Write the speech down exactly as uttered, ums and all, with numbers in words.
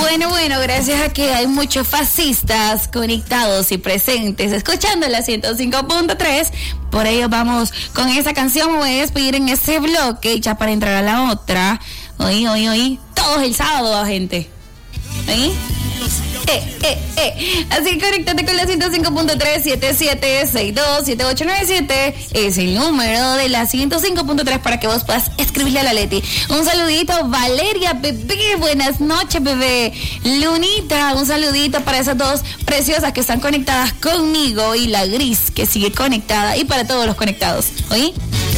Bueno, bueno, gracias a que hay muchos fascistas conectados y presentes, escuchando la ciento cinco punto tres, por ello vamos con esa canción. Me voy a despedir en ese bloque, ya para entrar a la otra. Oí, oí, oí, todos el sábado, gente. ¿Oí? Eh, eh, eh. Así que conéctate con la ciento cinco punto tres, siete siete seis dos siete ocho nueve siete. Es el número de la ciento cinco punto tres para que vos puedas escribirle a la Leti. Un saludito, Valeria, bebé. Buenas noches, bebé. Lunita, un saludito para esas dos preciosas que están conectadas conmigo y la Gris que sigue conectada y para todos los conectados. ¿Oí?